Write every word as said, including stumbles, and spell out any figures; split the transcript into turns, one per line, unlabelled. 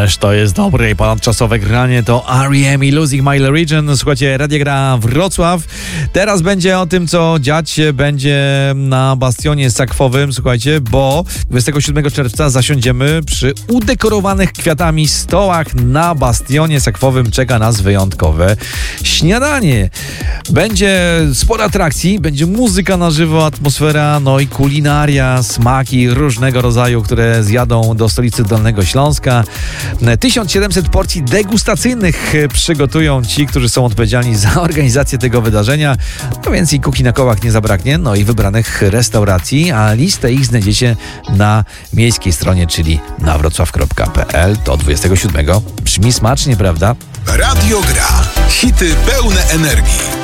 Ależ to jest dobre i ponadczasowe granie, to R E M i Losing My Religion. Słuchajcie, Radio Gra Wrocław. Teraz będzie o tym, co dziać się będzie na bastionie sakwowym, słuchajcie, bo dwudziestego siódmego czerwca zasiądziemy przy udekorowanych kwiatami stołach na bastionie sakwowym. Czeka nas wyjątkowe śniadanie. Będzie sporo atrakcji, będzie muzyka na żywo, atmosfera, no i kulinaria, smaki różnego rodzaju, które zjadą do stolicy Dolnego Śląska. tysiąc siedemset porcji degustacyjnych przygotują ci, którzy są odpowiedzialni za organizację tego wydarzenia. No więc i kuchni na kołach nie zabraknie, no i wybranych restauracji, a listę ich znajdziecie na miejskiej stronie, czyli na wrocław kropka p l. To dwudziestego siódmego. Brzmi smacznie, prawda?
Radio Gra. Hity pełne energii.